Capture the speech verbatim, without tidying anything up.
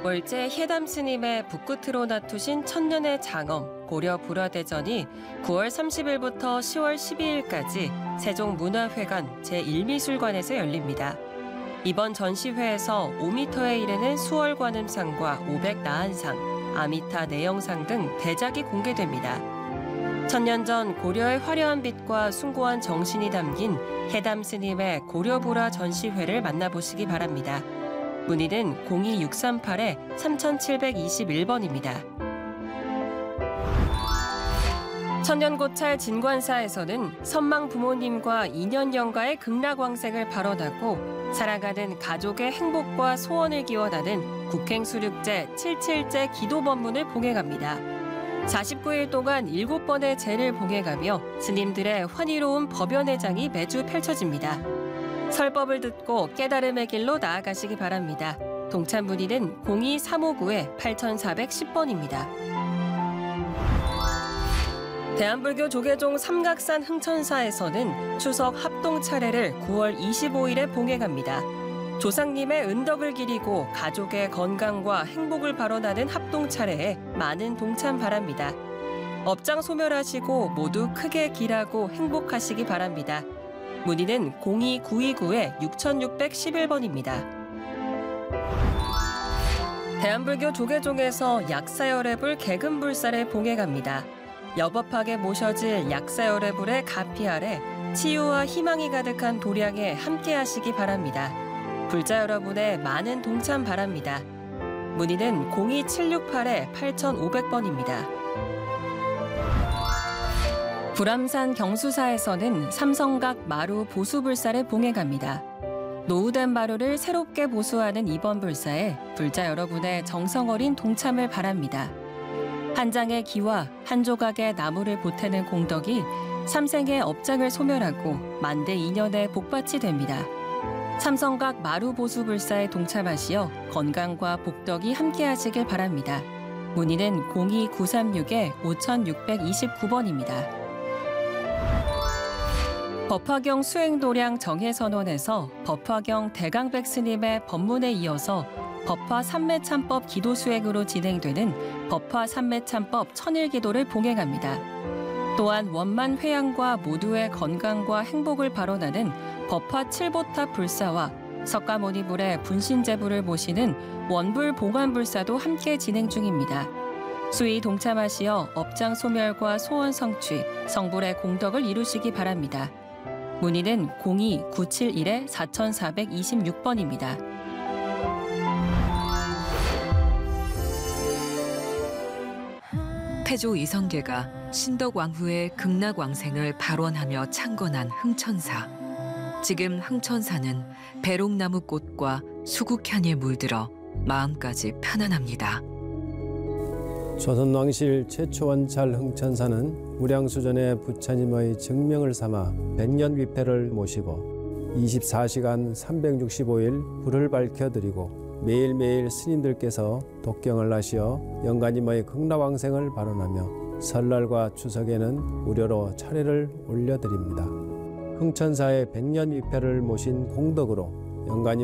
월제 혜담 스님의 북끝으로 낮추신 천년의 장엄 고려 불화대전이 구월 삼십일부터 시월 십이일까지 세종문화회관 제일 미술관에서 열립니다. 이번 전시회에서 오 미터에 이르는 수월관음상과 오백 나한상, 아미타 내영상 등 대작이 공개됩니다. 천년 전 고려의 화려한 빛과 숭고한 정신이 담긴 혜담 스님의 고려불화 전시회를 만나보시기 바랍니다. 문의는 공이 육삼팔 삼칠이일 번입니다. 천년고찰 진관사에서는 선망 부모님과 인연영가의 극락왕생을 발언하고 살아가는 가족의 행복과 소원을 기원하는 국행수륙제 칠칠제 기도법문을 봉행합니다. 사십구일 동안 일곱 번의 제를 봉행하며 스님들의 환희로운 법연회장이 매주 펼쳐집니다. 설법을 듣고 깨달음의 길로 나아가시기 바랍니다. 동참 문의는 공이 삼오구 팔사일 번입니다. 대한불교 조계종 삼각산 흥천사에서는 추석 합동 차례를 구월 이십오일에 봉행합니다. 조상님의 은덕을 기리고 가족의 건강과 행복을 발언하는 합동 차례에 많은 동참 바랍니다. 업장 소멸하시고 모두 크게 길하고 행복하시기 바랍니다. 문의는 공이 구이구 육육일일 번입니다. 대한불교 조계종에서 약사열애불 개금불사를 봉행합니다. 여법하게 모셔질 약사열애불의 가피 아래 치유와 희망이 가득한 도량에 함께하시기 바랍니다. 불자 여러분의 많은 동참 바랍니다. 문의는 공이 칠육팔 팔오공공 번입니다. 불암산 경수사에서는 삼성각 마루 보수불사를 봉행합니다. 노후된 마루를 새롭게 보수하는 이번 불사에 불자 여러분의 정성 어린 동참을 바랍니다. 한 장의 기와 한 조각의 나무를 보태는 공덕이 삼생의 업장을 소멸하고 만대 이년의 복밭이 됩니다. 삼성각 마루 보수불사에 동참하시어 건강과 복덕이 함께하시길 바랍니다. 문의는 공이 구삼육 오육이구 번입니다. 법화경 수행도량 정해선원에서 법화경 대강백 스님의 법문에 이어서 법화 삼매참법 기도 수행으로 진행되는 법화 삼매참법 천일기도를 봉행합니다. 또한 원만 회양과 모두의 건강과 행복을 발언하는 법화 칠보탑 불사와 석가모니불의 분신제불을 모시는 원불 봉안불사도 함께 진행 중입니다. 수의 동참하시어 업장 소멸과 소원 성취, 성불의 공덕을 이루시기 바랍니다. 문의는 공이 구칠일 사사이육 번입니다. 태조 이성계가 신덕왕후의 극락왕생을 발원하며 창건한 흥천사. 지금 흥천사는 배롱나무 꽃과 수국향에 물들어 마음까지 편안합니다. 조선왕실 최초 원찰 흥천사는 무량수전의 부처님의 증명을 삼아 백년 위패를 모시고 이십사 시간 삼백육십오일 불을 밝혀드리고 매일매일 스님들께서 독경을 하시어 영가님의 극락왕생을 발언하며 설날과 추석에는 무료로 차례를 올려드립니다. 흥천사의 백년 위패를 모신 공덕으로 영가님